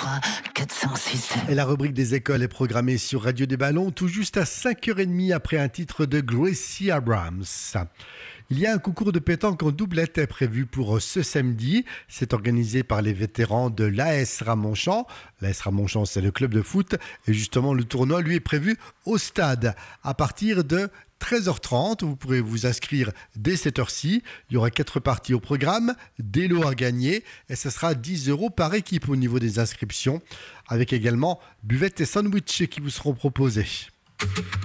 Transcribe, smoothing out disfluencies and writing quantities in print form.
3, 406. Et la rubrique des écoles est programmée sur Radio des Ballons tout juste à 5h30 après un titre de Gracie Abrams. Il y a un concours de pétanque en doublette est prévu pour ce samedi. C'est organisé par les vétérans de l'AS Ramonchamp. L'AS Ramonchamp, c'est le club de foot. Et justement, le tournoi, lui, est prévu au stade à partir de 13h30. Vous pourrez vous inscrire dès cette heure-ci. Il y aura 4 parties au programme, des lots à gagner. Et ce sera 10 € par équipe au niveau des inscriptions. Avec également buvettes et sandwichs qui vous seront proposés.